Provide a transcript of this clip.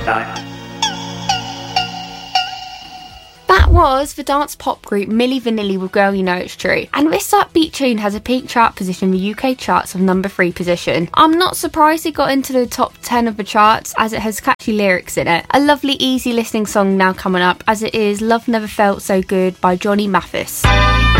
Bye. That was the dance pop group Milli Vanilli with Girl You Know It's True. And this upbeat tune has a peak chart position in the UK charts of number 3 position. I'm not surprised it got into the top 10 of the charts as it has catchy lyrics in it. A lovely easy listening song now coming up as it is Love Never Felt So Good by Johnny Mathis.